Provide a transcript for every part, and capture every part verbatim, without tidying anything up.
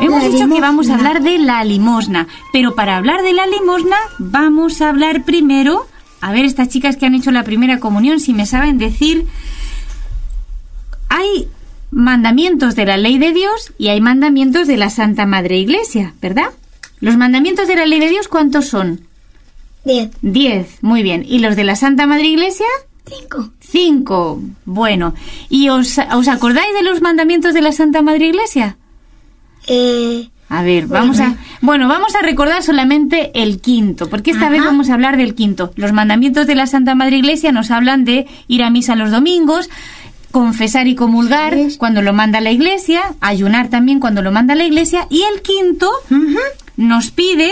Hemos dicho limosna. Que vamos a hablar de la limosna, pero para hablar de la limosna vamos a hablar primero, a ver estas chicas que han hecho la primera comunión, si me saben decir, hay mandamientos de la ley de Dios y hay mandamientos de la Santa Madre Iglesia, ¿verdad? Los mandamientos de la ley de Dios, ¿cuántos son? Diez. Diez, muy bien. ¿Y los de la Santa Madre Iglesia? Cinco. Cinco, bueno. ¿Y os, os acordáis de los mandamientos de la Santa Madre Iglesia? Eh... A ver, bueno. vamos a... Bueno, vamos a recordar solamente el quinto, porque esta Ajá. vez vamos a hablar del quinto. Los mandamientos de la Santa Madre Iglesia nos hablan de ir a misa los domingos, confesar y comulgar sí. cuando lo manda la Iglesia, ayunar también cuando lo manda la Iglesia, y el quinto uh-huh. nos pide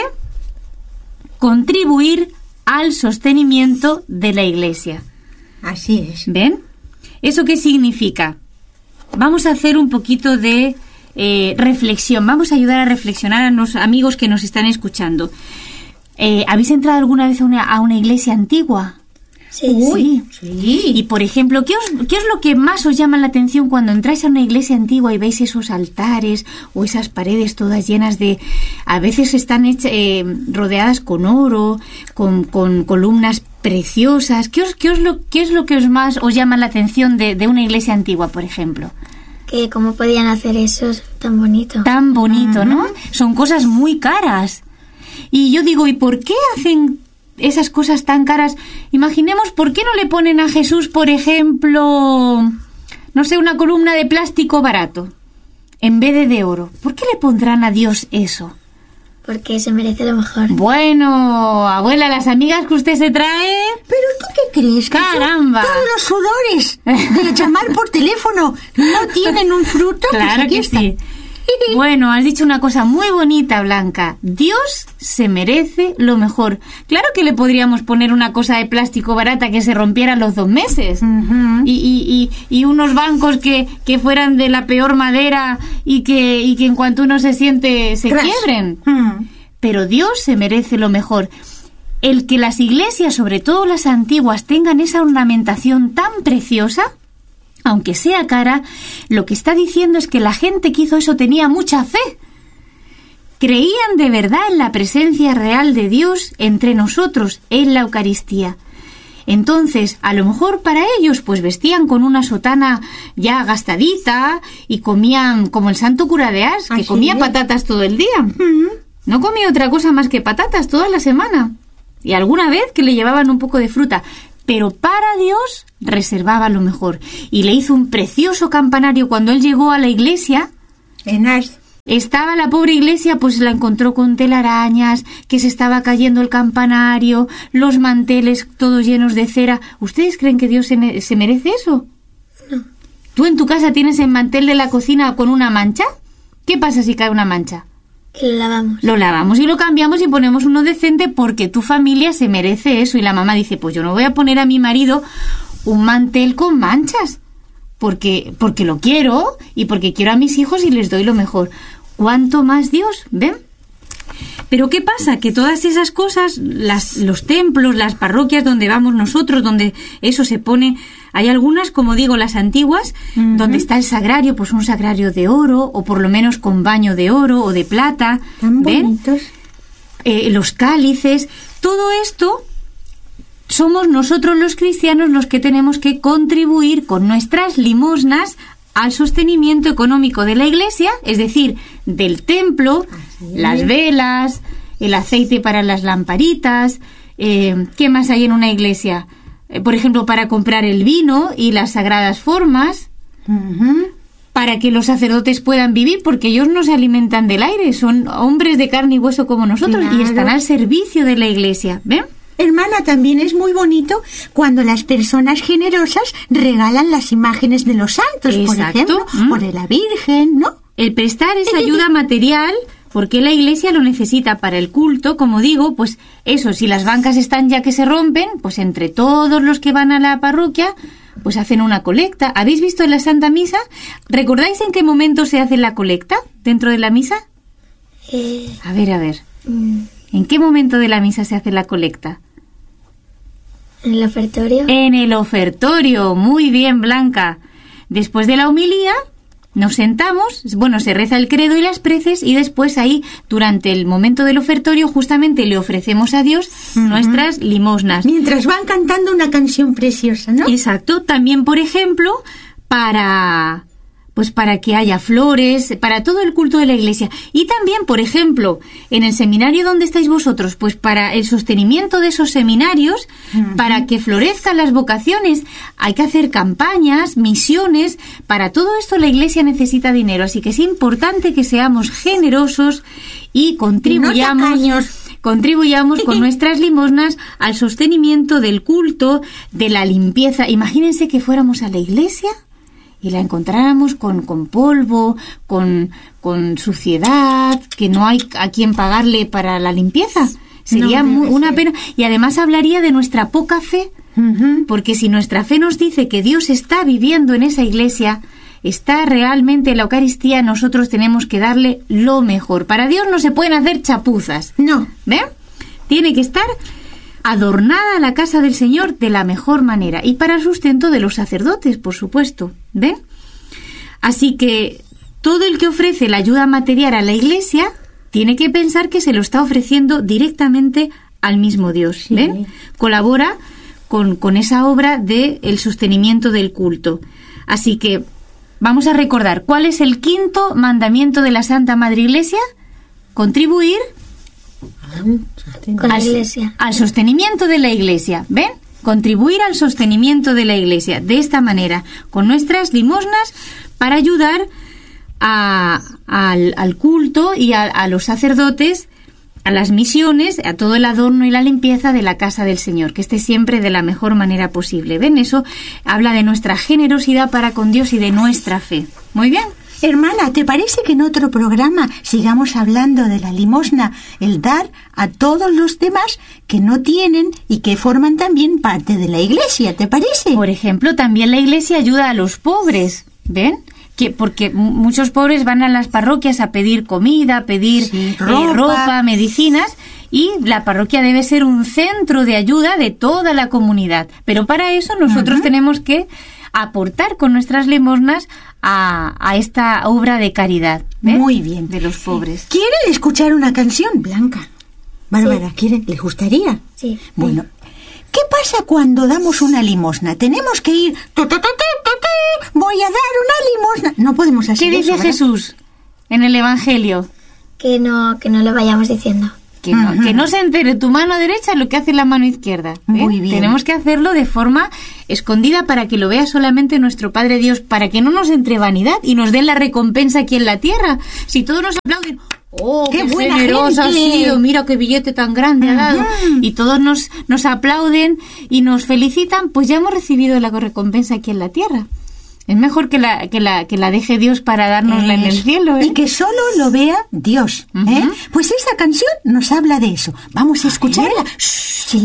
contribuir al sostenimiento de la Iglesia. Así es. ¿Ven? ¿Eso qué significa? Vamos a hacer un poquito de eh, reflexión. Vamos a ayudar a reflexionar a los amigos que nos están escuchando. Eh, ¿Habéis entrado alguna vez a una, a una iglesia antigua? Sí. Uy, sí. Y, por ejemplo, ¿qué os, ¿qué es lo que más os llama la atención cuando entráis a una iglesia antigua y veis esos altares o esas paredes todas llenas de... A veces están hechas, eh, rodeadas con oro, con, con columnas preciosas. ¿Qué, os, qué, os lo, ¿Qué es lo que os más os llama la atención de, de una iglesia antigua, por ejemplo? Que cómo podían hacer eso tan bonito. Tan bonito, uh-huh. ¿no? Son cosas muy caras. Y yo digo, ¿y por qué hacen esas cosas tan caras? Imaginemos, ¿por qué no le ponen a Jesús, por ejemplo, no sé, una columna de plástico barato en vez de de oro? ¿Por qué le pondrán a Dios eso? Porque se merece lo mejor. Bueno, abuela, las amigas que usted se trae... ¿Pero tú qué crees? ¡Caramba! Todos los sudores de llamar por teléfono no tienen un fruto. Claro que sí. Bueno, has dicho una cosa muy bonita, Blanca. Dios se merece lo mejor. Claro que le podríamos poner una cosa de plástico barata que se rompiera a los dos meses. Uh-huh. y, y, y, y unos bancos que, que fueran de la peor madera y que, y que en cuanto uno se siente se Crash. quiebren. Uh-huh. Pero Dios se merece lo mejor. El que las iglesias, sobre todo las antiguas, tengan esa ornamentación tan preciosa, aunque sea cara, lo que está diciendo es que la gente que hizo eso tenía mucha fe. Creían de verdad en la presencia real de Dios entre nosotros, en la Eucaristía. Entonces, a lo mejor para ellos, pues vestían con una sotana ya gastadita y comían como el santo cura de Ars, que Así comía es. patatas todo el día. Uh-huh. No comía otra cosa más que patatas toda la semana. Y alguna vez que le llevaban un poco de fruta. Pero para Dios reservaba lo mejor. Y le hizo un precioso campanario cuando él llegó a la iglesia. En Ars. Estaba la pobre iglesia, pues la encontró con telarañas, que se estaba cayendo el campanario, los manteles todos llenos de cera. ¿Ustedes creen que Dios se, se merece eso? No. ¿Tú en tu casa tienes el mantel de la cocina con una mancha? ¿Qué pasa si cae una mancha? Que lo lavamos. Lo lavamos y lo cambiamos y ponemos uno decente porque tu familia se merece eso. Y la mamá dice, pues yo no voy a poner a mi marido un mantel con manchas. Porque, porque lo quiero y porque quiero a mis hijos y les doy lo mejor. ¿Cuánto más Dios? ¿Ven? Pero ¿qué pasa? Que todas esas cosas, las, los templos, las parroquias donde vamos nosotros, donde eso se pone... Hay algunas, como digo, las antiguas, uh-huh. donde está el sagrario, pues un sagrario de oro, o por lo menos con baño de oro o de plata. Tan ¿ven? Bonitos. Eh, los cálices, todo esto... Somos nosotros los cristianos los que tenemos que contribuir con nuestras limosnas al sostenimiento económico de la iglesia, es decir, del templo, las velas, el aceite para las lamparitas, eh, ¿qué más hay en una iglesia? Eh, por ejemplo, para comprar el vino y las sagradas formas, uh-huh. para que los sacerdotes puedan vivir, porque ellos no se alimentan del aire, son hombres de carne y hueso como nosotros, claro. y están al servicio de la iglesia, ¿ven? Hermana, también es muy bonito cuando las personas generosas regalan las imágenes de los santos, Exacto. por ejemplo, mm. o de la Virgen, ¿no? El prestar esa ayuda material, porque la iglesia lo necesita para el culto, como digo, pues eso, si las bancas están ya que se rompen, pues entre todos los que van a la parroquia, pues hacen una colecta. ¿Habéis visto en la Santa Misa? ¿Recordáis en qué momento se hace la colecta dentro de la misa? Eh, a ver, a ver. Mm. ¿En qué momento de la misa se hace la colecta? ¿En el ofertorio? En el ofertorio. Muy bien, Blanca. Después de la homilía, nos sentamos, bueno, se reza el credo y las preces y después ahí, durante el momento del ofertorio, justamente le ofrecemos a Dios uh-huh. nuestras limosnas. Mientras van cantando una canción preciosa, ¿no? Exacto. También, por ejemplo, para... pues para que haya flores, para todo el culto de la iglesia. Y también, por ejemplo, en el seminario donde estáis vosotros, pues para el sostenimiento de esos seminarios, uh-huh. para que florezcan las vocaciones, hay que hacer campañas, misiones. Para todo esto la iglesia necesita dinero, así que es importante que seamos generosos y contribuyamos... No Contribuyamos con nuestras limosnas al sostenimiento del culto, de la limpieza. Imagínense que fuéramos a la iglesia y la encontráramos con, con polvo, con, con suciedad, que no hay a quien pagarle para la limpieza. Sería no, muy, una ser. pena. Y además hablaría de nuestra poca fe, uh-huh. porque si nuestra fe nos dice que Dios está viviendo en esa iglesia, está realmente en la Eucaristía, nosotros tenemos que darle lo mejor. Para Dios no se pueden hacer chapuzas. No. ¿Ven? Tiene que estar adornada la casa del Señor de la mejor manera y para el sustento de los sacerdotes, por supuesto. ¿Ven? Así que todo el que ofrece la ayuda material a la iglesia tiene que pensar que se lo está ofreciendo directamente al mismo Dios. Sí. ¿Ven? Colabora con, con esa obra de el sostenimiento del culto. Así que vamos a recordar cuál es el quinto mandamiento de la Santa Madre Iglesia. Contribuir con la iglesia. Al sostenimiento de la iglesia. ¿Ven? Contribuir al sostenimiento de la iglesia. De esta manera, con nuestras limosnas, para ayudar a, al, al culto y a, a los sacerdotes, a las misiones, a todo el adorno y la limpieza de la casa del Señor, que esté siempre de la mejor manera posible. ¿Ven? Eso habla de nuestra generosidad para con Dios y de nuestra fe. Muy bien. Hermana, ¿te parece que en otro programa sigamos hablando de la limosna, el dar a todos los demás que no tienen y que forman también parte de la iglesia? ¿Te parece? Por ejemplo, también la iglesia ayuda a los pobres. ¿Ven? Que porque muchos pobres van a las parroquias a pedir comida, a pedir sí, ropa. Eh, ropa, medicinas, y la parroquia debe ser un centro de ayuda de toda la comunidad. Pero para eso nosotros uh-huh. tenemos que aportar con nuestras limosnas a, a esta obra de caridad. ¿Ves? Muy bien. De los pobres. ¿Quieren escuchar una canción, Blanca? Bárbara, sí. ¿quieren? ¿Les gustaría? Sí. Bueno, ¿qué pasa cuando damos una limosna? Tenemos que ir... Tu, tu, tu, tu, tu, tu, voy a dar una limosna. No podemos hacer ¿Qué dice eso, Jesús en el Evangelio? Que no, que no lo vayamos diciendo. Que no, uh-huh. que no se entere tu mano derecha lo que hace la mano izquierda. ¿eh? Muy bien. Tenemos que hacerlo de forma escondida para que lo vea solamente nuestro Padre Dios, para que no nos entre vanidad y nos den la recompensa aquí en la tierra. Si todos nos aplauden, ¡oh, qué, qué generosa ha sido! Mira qué billete tan grande uh-huh. ha dado. Y todos nos, nos aplauden y nos felicitan, pues ya hemos recibido la recompensa aquí en la tierra. Es mejor que la que la que la deje Dios para dárnosla eh, en el cielo, ¿eh? Y que solo lo vea Dios, ¿eh? Uh-huh. Pues esa canción nos habla de eso. Vamos a escucharla. Shh,